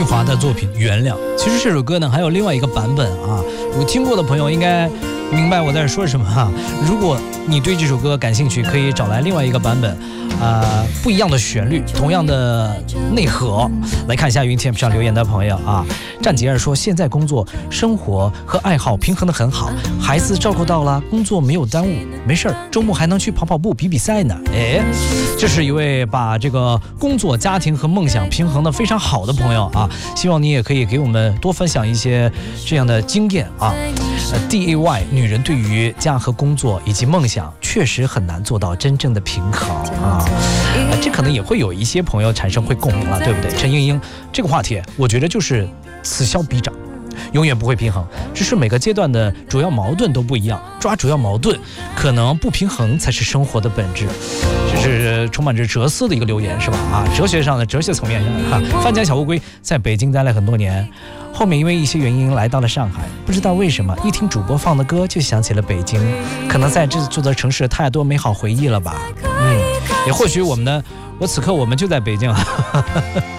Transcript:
华的作品《原谅》。其实这首歌呢还有另外一个版本啊，有听过的朋友应该明白我在说什么啊。如果你对这首歌感兴趣，可以找来另外一个版本，不一样的旋律，同样的内核。来看一下云 TM 上留言的朋友啊，战杰儿说现在工作、生活和爱好平衡得很好，孩子照顾到了，工作没有耽误，没事儿，周末还能去跑跑步、比赛呢。哎，这是一位把这个工作、家庭和梦想平衡得非常好的朋友啊，希望你也可以给我们多分享一些这样的经验啊。DAY 女人对于家和工作以及梦想确实很难做到真正的平衡啊，这可能也会有一些朋友产生会共鸣了，对不对？陈莹莹，这个话题我觉得就是此消彼长，永远不会平衡，只是每个阶段的主要矛盾都不一样，抓主要矛盾，可能不平衡才是生活的本质。这是充满着哲思的一个留言，是吧？啊，哲学上的哲学层面上的。范家小乌龟在北京待了很多年，后面因为一些原因来到了上海，不知道为什么一听主播放的歌就想起了北京，可能在这座的城市太多美好回忆了吧。也或许我此刻我们就在北京